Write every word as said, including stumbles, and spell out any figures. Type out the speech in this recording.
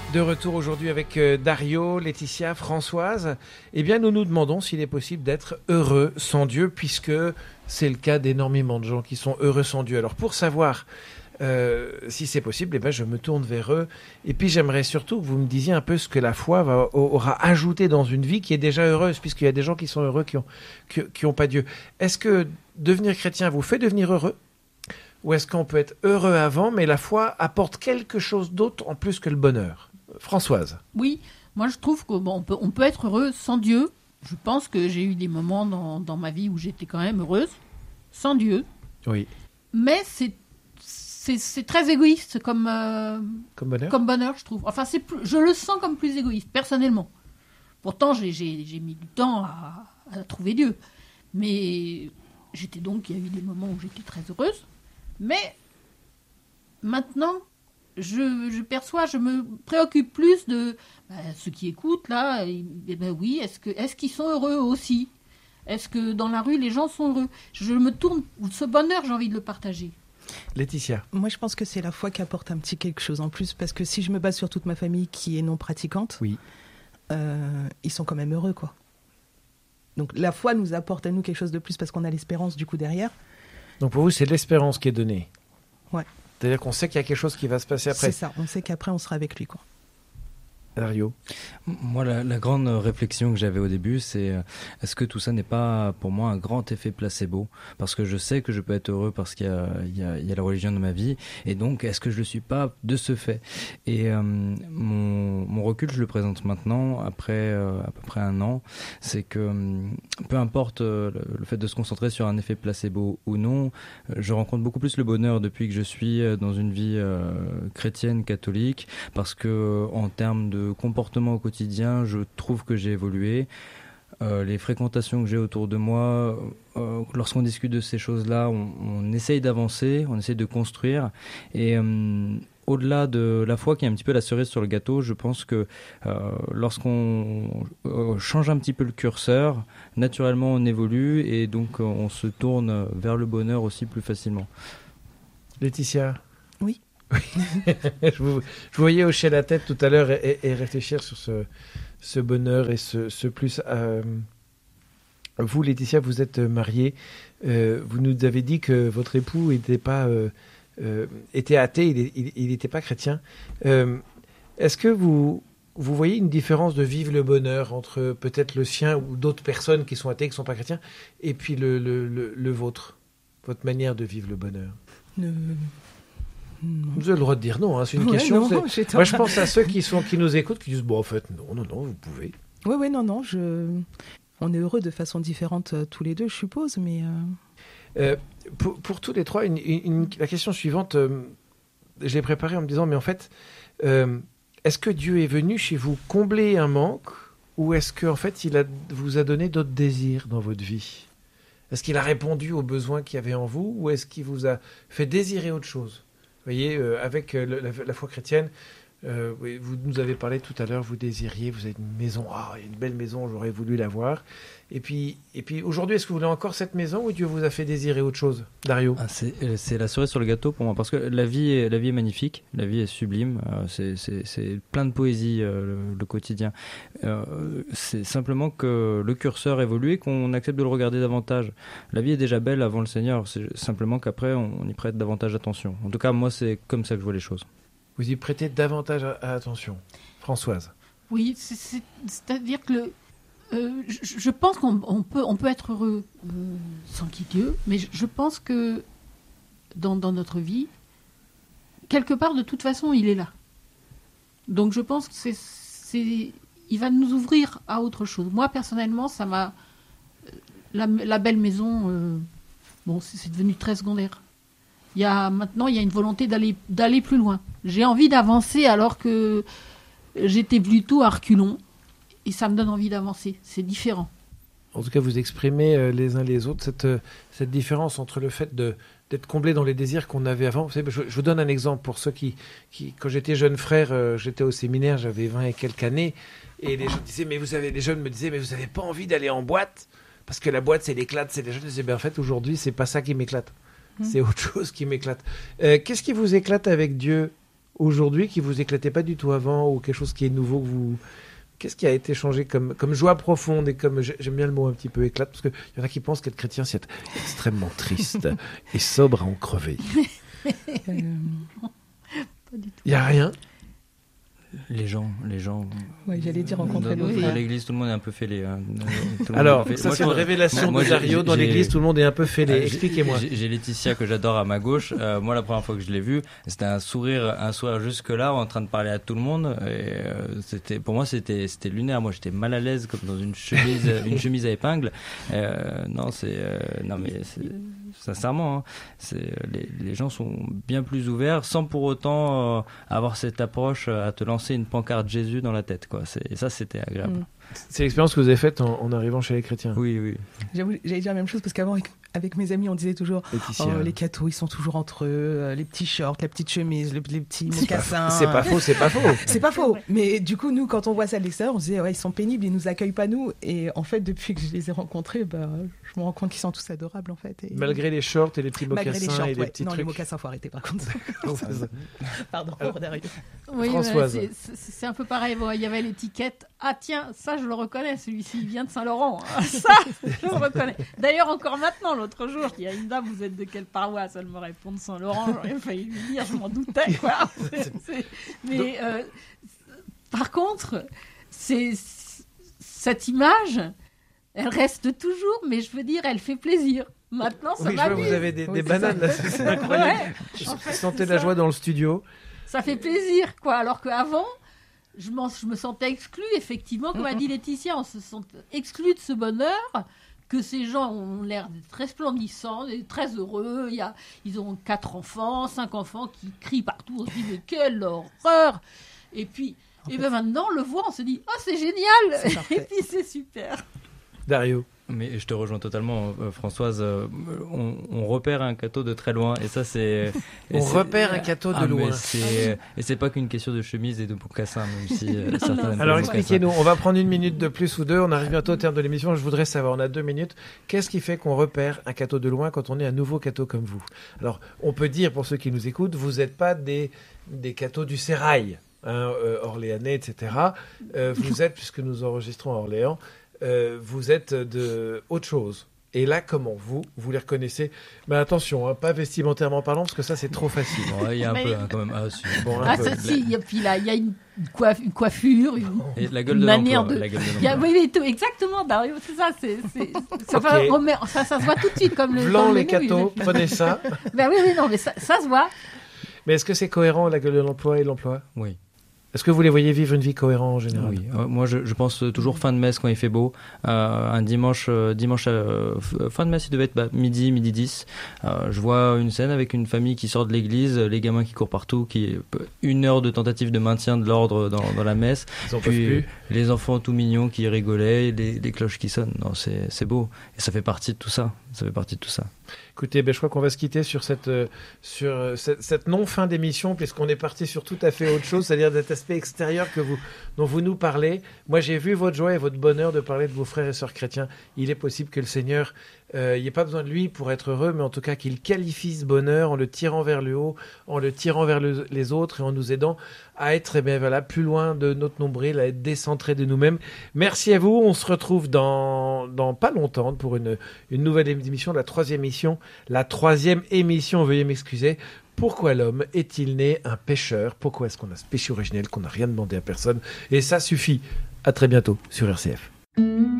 De retour aujourd'hui avec Dario, Laetitia, Françoise. Eh bien, nous nous demandons s'il est possible d'être heureux sans Dieu, puisque c'est le cas d'énormément de gens qui sont heureux sans Dieu. Alors, pour savoir euh, si c'est possible, eh ben, je me tourne vers eux. Et puis, j'aimerais surtout que vous me disiez un peu ce que la foi va, aura ajouté dans une vie qui est déjà heureuse, puisqu'il y a des gens qui sont heureux qui n'ont qui, qui ont pas Dieu. Est-ce que devenir chrétien vous fait devenir heureux ? Ou est-ce qu'on peut être heureux avant, mais la foi apporte quelque chose d'autre en plus que le bonheur ? Françoise. Oui, moi je trouve qu'on bon, peut, on peut être heureux sans Dieu. Je pense que j'ai eu des moments dans, dans ma vie où j'étais quand même heureuse, sans Dieu. Oui. Mais c'est, c'est, c'est très égoïste comme, euh, comme, bonheur. comme bonheur, je trouve. Enfin, c'est plus, je le sens comme plus égoïste, personnellement. Pourtant, j'ai, j'ai, j'ai mis du temps à, à trouver Dieu. Mais j'étais donc, il y a eu des moments où j'étais très heureuse. Mais maintenant, Je, je perçois, je me préoccupe plus de bah, ceux qui écoutent là. Et, et ben oui, est-ce que, est-ce qu'ils sont heureux aussi ? Est-ce que dans la rue les gens sont heureux ? Je me tourne, ce bonheur, j'ai envie de le partager. Laetitia. Moi, je pense que c'est la foi qui apporte un petit quelque chose en plus, parce que si je me base sur toute ma famille qui est non pratiquante, oui, euh, ils sont quand même heureux, quoi. Donc la foi nous apporte à nous quelque chose de plus parce qu'on a l'espérance du coup derrière. Donc pour vous, c'est l'espérance qui est donnée. Ouais. C'est-à-dire qu'on sait qu'il y a quelque chose qui va se passer après. C'est ça, on sait qu'après on sera avec lui, quoi. Dario. Moi, la, la grande réflexion que j'avais au début, c'est euh, est-ce que tout ça n'est pas pour moi un grand effet placebo ? Parce que je sais que je peux être heureux parce qu'il y a, il y a, il y a la religion dans ma vie, et donc est-ce que je le suis pas de ce fait ? Et euh, mon, mon recul, je le présente maintenant, après euh, à peu près un an, c'est que euh, peu importe euh, le, le fait de se concentrer sur un effet placebo ou non, euh, je rencontre beaucoup plus le bonheur depuis que je suis dans une vie euh, chrétienne, catholique, parce que en termes de comportement au quotidien, je trouve que j'ai évolué. Euh, les fréquentations que j'ai autour de moi, euh, lorsqu'on discute de ces choses-là, on, on essaye d'avancer, on essaye de construire. Et euh, au-delà de la foi qui est un petit peu la cerise sur le gâteau, je pense que euh, lorsqu'on euh, change un petit peu le curseur, naturellement on évolue et donc on se tourne vers le bonheur aussi plus facilement. Laetitia. Oui. Oui. je, vous, je vous voyais hocher la tête tout à l'heure et, et réfléchir sur ce, ce bonheur et ce, ce plus. Euh, vous, Laetitia, vous êtes mariée. Euh, vous nous avez dit que votre époux était, pas, euh, euh, était athée, il n'était pas chrétien. Euh, est-ce que vous, vous voyez une différence de vivre le bonheur entre peut-être le sien ou d'autres personnes qui sont athées, qui ne sont pas chrétiens, et puis le, le, le, le vôtre, votre manière de vivre le bonheur ? Ne... Non. Vous avez le droit de dire non, hein, c'est une ouais, question. Non, c'est... Moi, je pense à ceux qui, sont, qui nous écoutent, qui disent bon, en fait, non, non, non, vous pouvez. Oui, oui, non, non. Je... On est heureux de façon différente euh, tous les deux, je suppose, mais. Euh... Euh, pour, pour tous les trois, une, une, une, la question suivante, euh, je l'ai préparée en me disant mais en fait, euh, est-ce que Dieu est venu chez vous combler un manque ou est-ce qu'en fait, il a, vous a donné d'autres désirs dans votre vie ? Est-ce qu'il a répondu aux besoins qu'il y avait en vous ou est-ce qu'il vous a fait désirer autre chose ? Vous voyez, euh, avec euh, la, la foi chrétienne, euh, vous nous avez parlé tout à l'heure, vous désiriez, vous avez une maison, ah, il y a une belle maison, j'aurais voulu l'avoir. Et puis, et puis aujourd'hui, est-ce que vous voulez encore cette maison ou Dieu vous a fait désirer autre chose, Dario ? ah, c'est, c'est la cerise sur le gâteau pour moi, parce que la vie est, la vie est magnifique, la vie est sublime, euh, c'est, c'est, c'est plein de poésie, euh, le, le quotidien. Euh, c'est simplement que le curseur évolue et qu'on accepte de le regarder davantage. La vie est déjà belle avant le Seigneur, c'est simplement qu'après, on, on y prête davantage attention. En tout cas, moi, c'est comme ça que je vois les choses. Vous y prêtez davantage attention. Françoise. Oui, c'est, c'est, c'est-à-dire que le, euh, je, je pense qu'on on peut, on peut être heureux euh, sans qui Dieu, mais je, je pense que dans, dans notre vie, quelque part, de toute façon, il est là. Donc je pense que c'est, c'est, il va nous ouvrir à autre chose. Moi, personnellement, ça m'a... La, la belle maison, euh, bon, c'est, c'est devenu très secondaire. Il y a, maintenant, il y a une volonté d'aller, d'aller plus loin. J'ai envie d'avancer alors que j'étais plutôt à reculons. Et ça me donne envie d'avancer. C'est différent. En tout cas, vous exprimez euh, les uns les autres cette, euh, cette différence entre le fait de, d'être comblé dans les désirs qu'on avait avant. Vous savez, je, je vous donne un exemple pour ceux qui... qui quand j'étais jeune frère, euh, j'étais au séminaire, j'avais vingt et quelques années. Et les gens disaient, mais vous avez, les jeunes me disaient, mais vous n'avez pas envie d'aller en boîte ? Parce que la boîte, c'est l'éclate. C'est les jeunes. Je disais, ben, en fait, aujourd'hui, c'est pas ça qui m'éclate. C'est autre chose qui m'éclate. Euh, qu'est-ce qui vous éclate avec Dieu aujourd'hui qui vous éclatait pas du tout avant, ou quelque chose qui est nouveau que vous... Qu'est-ce qui a été changé comme, comme joie profonde et comme, j'aime bien le mot un petit peu éclate, parce qu'il y en a qui pensent qu'être chrétien, c'est être extrêmement triste et sobre à en crever. Euh, Pas du tout. Il n'y a rien. Les gens, les gens. Ouais, j'allais dire rencontrer Dans, nos dans frères. l'église, tout le monde est un peu fêlé. Hein. Tout le monde Alors, est un peu fêlé. ça Moi, c'est je- une révélation moi, de j'ai- Dario. Dans j'ai- l'église, tout le monde est un peu fêlé. Euh, j'ai- Expliquez-moi. J'ai, j'ai Laetitia que j'adore à ma gauche. Euh, moi, la première fois que je l'ai vue, c'était un sourire, un sourire jusque là, en train de parler à tout le monde. Et euh, c'était, pour moi, c'était, c'était lunaire. Moi, j'étais mal à l'aise, comme dans une chemise, une chemise à épingles. Euh, non, c'est, euh, non mais c'est, sincèrement, hein, c'est, les, les gens sont bien plus ouverts, sans pour autant euh, avoir cette approche euh, à te lancer une pancarte Jésus dans la tête, quoi. C'est, et ça, c'était agréable. Mm. C'est l'expérience que vous avez faite en, en arrivant chez les chrétiens. Oui, oui. J'avoue, j'allais dire la même chose parce qu'avant, avec, avec mes amis, on disait toujours Laetitia. oh, les cathos, ils sont toujours entre eux, euh, les petits shorts, la petite chemise, le- les petits mocassins. C'est pas faux, c'est pas faux. C'est pas faux. Mais du coup, nous, quand on voit ça de l'extérieur, on se dit ouais, ils sont pénibles, ils nous accueillent pas nous. Et en fait, depuis que je les ai rencontrés, bah, je me rends compte qu'ils sont tous adorables en fait. Et... Malgré les shorts et les petits mocassins Malgré les shorts, et les ouais. petits non, trucs. les mocassins, faut arrêter par contre. C'est ça. Pardon, Alors- derrière. Oui, Françoise. voilà, c'est- c'est c'est un peu pareil. Bon, il y avait l'étiquette. Ah tiens, ça je le reconnais, celui-ci il vient de Saint-Laurent. Ah, ça, je le reconnais. D'ailleurs, encore maintenant, l'autre jour, il y a une dame, vous êtes de quelle paroisse? Elle me répond de Saint-Laurent. J'aurais failli lui dire, je m'en doutais, quoi. C'est- c'est- Mais euh, par contre, c'est cette image, elle reste toujours, mais je veux dire, elle fait plaisir. Maintenant, ça Oui, je vois, m'amuse. vous avez des, Oui, des c'est bananes là, c'est c'est incroyable. Ouais, Je en fait, sentais c'est de la ça. joie dans le studio. Ça fait plaisir, quoi. Alors qu'avant, je, m'en- je me sentais exclue, effectivement, comme a dit Laetitia, on se sent exclue de ce bonheur, que ces gens ont l'air d'être très splendissants, et très heureux. Il y a, ils ont quatre enfants, cinq enfants qui crient partout. On se dit, mais quelle horreur! Et puis, En et fait, ben maintenant, on le voit, on se dit, oh, c'est génial! C'est parfait. Et puis, c'est super. Dario. Mais je te rejoins totalement, euh, Françoise. euh, on, on repère un cateau de très loin, et ça c'est. et On c'est- repère un cateau de Ah, mais loin. c'est- Et c'est pas qu'une question de chemise et de mocassins, même si euh, Non, certains non. aiment Alors les mocassins. expliquez-nous, on va prendre une minute de plus ou deux, on arrive bientôt au terme de l'émission, je voudrais savoir, on a deux minutes, qu'est-ce qui fait qu'on repère un cateau de loin quand on est un nouveau cateau comme vous? Alors on peut dire, pour ceux qui nous écoutent, vous n'êtes pas des, des cateaux du sérail, hein, euh, orléanais, et cetera. Euh, vous êtes, puisque nous enregistrons à Orléans, euh, vous êtes de autre chose. Et là, comment vous, vous les reconnaissez? Mais attention, hein, pas vestimentairement parlant, parce que ça c'est trop facile. Ouais, il y a un Mais- peu hein, quand même. Ah, si. Bon, un Ah, peu. ça, si, et puis là, il y a une, coiffe- une coiffure, une, Et la gueule une de manière l'emploi. de- La gueule de Il y a- l'emploi. oui, oui, tout- exactement, Dario, c'est ça. C'est, c'est, ça, Ok. va- on met- ça, ça se voit tout de suite comme le. Blanc comme le les menu, cathos, oui. prenez ça. Ben oui, oui, non, mais ça, ça se voit. Mais est-ce que c'est cohérent la gueule de l'emploi et l'emploi? Oui. Est-ce que vous les voyez vivre une vie cohérente en général? Oui, euh, moi je, je pense toujours fin de messe quand il fait beau. Euh, un dimanche, euh, dimanche euh, f- fin de messe, il devait être bah, midi, midi dix. Euh, je vois une scène avec une famille qui sort de l'église, les gamins qui courent partout, qui une heure de tentative de maintien de l'ordre dans, dans la messe. Ils en peuvent Puis plus. les enfants tout mignons qui rigolaient, les, les cloches qui sonnent. Non, c'est, c'est beau. Et ça fait partie de tout ça. Ça fait partie de tout ça. Écoutez, ben, je crois qu'on va se quitter sur cette, euh, sur, euh, cette, cette non-fin d'émission, puisqu'on est parti sur tout à fait autre chose, c'est-à-dire cet aspect extérieur que vous, dont vous nous parlez. Moi, j'ai vu votre joie et votre bonheur de parler de vos frères et sœurs chrétiens. Il est possible que le Seigneur, euh, il n'y ait pas besoin de lui pour être heureux, mais en tout cas qu'il qualifie ce bonheur en le tirant vers le haut, en le tirant vers le- les autres et en nous aidant à être eh bien, voilà, plus loin de notre nombril, à être décentré de nous-mêmes. Merci à vous. On se retrouve dans, dans pas longtemps pour une, une nouvelle émission, la troisième émission. La troisième émission, veuillez m'excuser. Pourquoi l'homme est-il né un pécheur? Pourquoi est-ce qu'on a ce péché originel qu'on n'a rien demandé à personne? Et ça suffit. À très bientôt sur R C F.